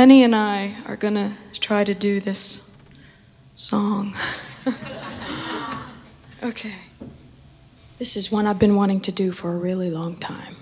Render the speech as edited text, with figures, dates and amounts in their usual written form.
Lenny and I are gonna try to do this song. Okay. This is one I've been wanting to do for a really long time.